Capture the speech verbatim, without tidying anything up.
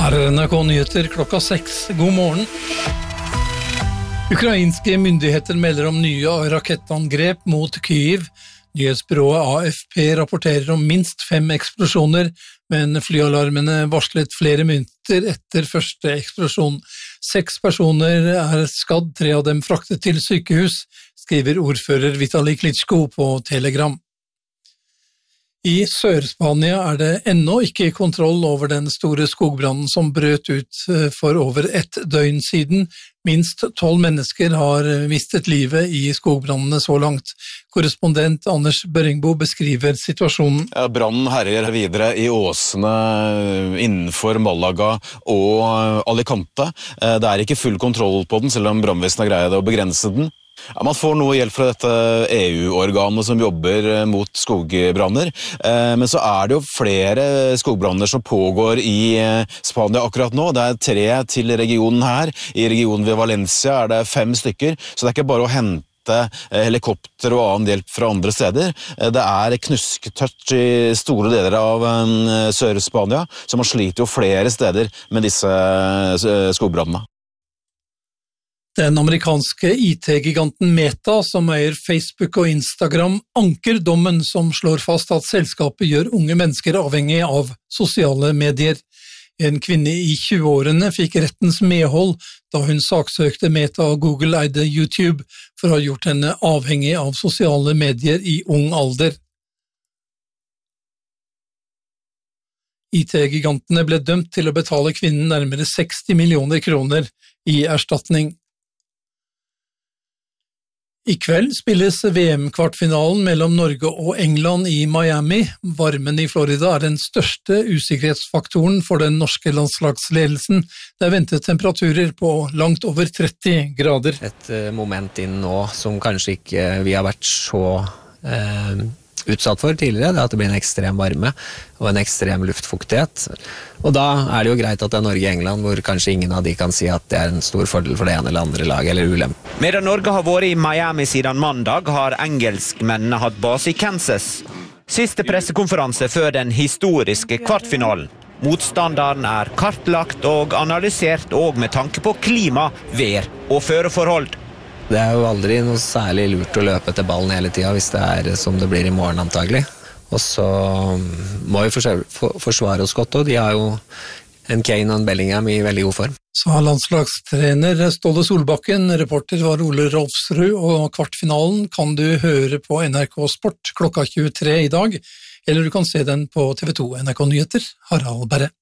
Her er N R K Nyheter klokka seks. God morgen. Ukrainske myndigheter melder om nye rakettangrep mot Kyiv. Nyhetsbyrået A F P rapporterer om minst fem eksplosjoner, men flyalarmene varslet flere minutter etter første eksplosjon. Seks personer er skadd, tre av dem fraktet til sykehus, skriver ordfører Vitali Klitschko på Telegram. I Sør-Spania er det ennå ikke kontroll over den store skogbrannen som brøt ut for over ett døgn siden. Minst tolv mennesker har mistet livet i skogbrannene så langt. Korrespondent Anders Børringbo beskriver situasjonen. Ja, brannen herjer videre i åsene innenfor Malaga og Alicante. Det er ikke full kontroll på den, selv om brannvesenet har greid å begrense den. Ja, man får noe hjelp fra dette E U-organet som jobber mot skogbranner, men så er det jo flere skogbranner som pågår i Spania akkurat nå. Det er tre til regionen her. I regionen ved Valencia er det fem stykker, så det er ikke bare å hente helikopter og annen hjelp fra andre steder. Det er knusktørt i store deler av Sør-Spania, så man sliter jo flere steder med disse skogbrannene. Den amerikanske I T-giganten Meta, som eier Facebook og Instagram, anker dommen som slår fast at selskapet gjør unge mennesker avhengig av sosiale medier. En kvinne i tjueårene fikk rettens medhold da hun saksøkte Meta og Google eide YouTube for å ha gjort henne avhengig av sosiale medier i ung alder. I T-gigantene ble dømt til å betale kvinnen nærmere seksti millioner kroner i erstatning. I kveld spilles V M-kvartfinalen mellom Norge og England i Miami. Varmen i Florida er den største usikkerhetsfaktoren for den norske landslagsledelsen. Det er ventet temperaturer på langt over tretti grader. Et moment inn nå som kanskje ikke vi har vært så eh, utsatt for tidligere, det er at det blir en ekstrem varme og en ekstrem luftfuktighet. Og da er det jo greit at det er Norge og England, hvor kanskje ingen av de kan si at det er en stor fordel for det ene eller andre laget, eller ulempe. Medan Norge har vært i Miami siden mandag, har engelskmennene hatt base i Kansas. Siste pressekonferanse før den historiske kvartfinalen. Motstanderen er kartlagt og analysert, og med tanke på klima, vær og føreforhold. Det er jo aldri noe særlig lurt å løpe etter ballen hele tiden, hvis det er som det blir i morgen antagelig. Og så må vi forsvare oss godt, og de har jo en Kane og en Bellingham i veldig god form. Sa landslagstrener Ståle Solbakken, reporter var Ole Rolfsrud, og kvartfinalen kan du høre på N R K Sport klokka tjuetre i dag, eller du kan se den på T V to N R K Nyheter, Harald Berre.